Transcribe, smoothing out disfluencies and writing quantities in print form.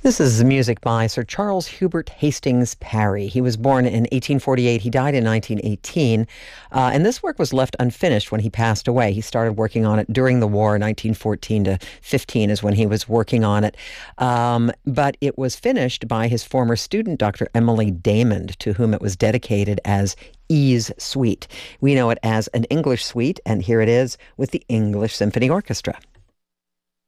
This is music by Sir Charles Hubert Hastings Parry. He was born in 1848. He died in 1918. And this work was left unfinished when he passed away. He started working on it during the war. 1914 to 15 is when he was working on it. But it was finished by his former student, Dr. Emily Damon, to whom it was dedicated as E's Suite. We know it as an English suite, and here it is with the English Symphony Orchestra.